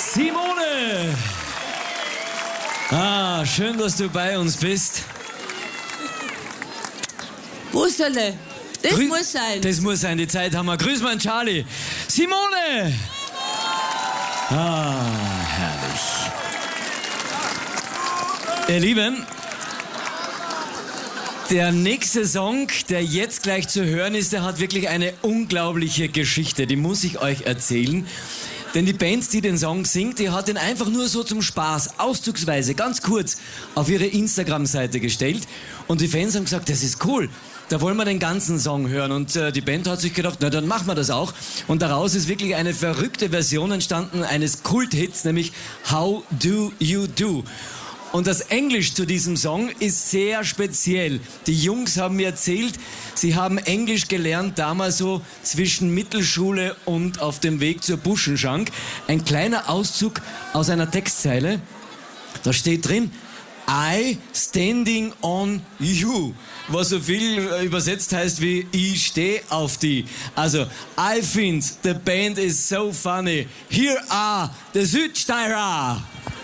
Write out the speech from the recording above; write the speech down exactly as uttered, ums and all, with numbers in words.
Simone! Ah, schön, dass du bei uns bist. Busserle, das Grü muss sein. Das muss sein, die Zeit haben wir. Grüß mal an Charlie. Simone! Ah, herrlich. Ihr Lieben, der nächste Song, der jetzt gleich zu hören ist, der hat wirklich eine unglaubliche Geschichte. Die muss ich euch erzählen. Denn die Band, die den Song singt, die hat den einfach nur so zum Spaß, auszugsweise, ganz kurz, auf ihre Instagram-Seite gestellt. Und die Fans haben gesagt, das ist cool, da wollen wir den ganzen Song hören. Und äh, die Band hat sich gedacht, na dann machen wir das auch. Und daraus ist wirklich eine verrückte Version entstanden eines Kulthits, nämlich How Do You Do? Und das Englisch zu diesem Song ist sehr speziell. Die Jungs haben mir erzählt, sie haben Englisch gelernt, damals so zwischen Mittelschule und auf dem Weg zur Buschenschank. Ein kleiner Auszug aus einer Textzeile. Da steht drin, I standing on you. Was so viel übersetzt heißt wie, ich stehe auf die. Also, I think the band is so funny. Here are the Südsteirer.